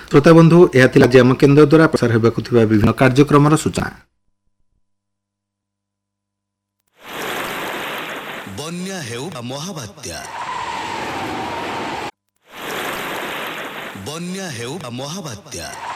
श्रोता बंधु यह आज आम केन्द्र द्वारा प्रसार होगा विभिन्न कार्यक्रम सूचना। बन्या हेउ महाबात्या, बन्या हेउ महाबात्या।